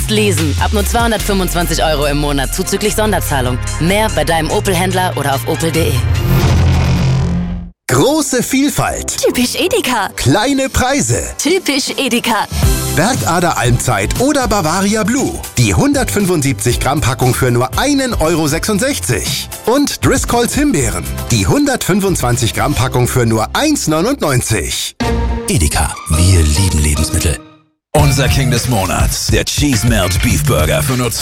Jetzt leasen. Ab nur 225 € im Monat zuzüglich Sonderzahlung. Mehr bei deinem Opel-Händler oder auf opel.de. Große Vielfalt. Typisch Edeka. Kleine Preise. Typisch Edeka. Bergader Almzeit oder Bavaria Blue. Die 175 Gramm Packung für nur 1,66 €. Und Driscolls Himbeeren. Die 125 Gramm Packung für nur 1,99 €. Edeka, wir lieben Lebensmittel. Unser King des Monats, der Cheese Melt Beef Burger für nur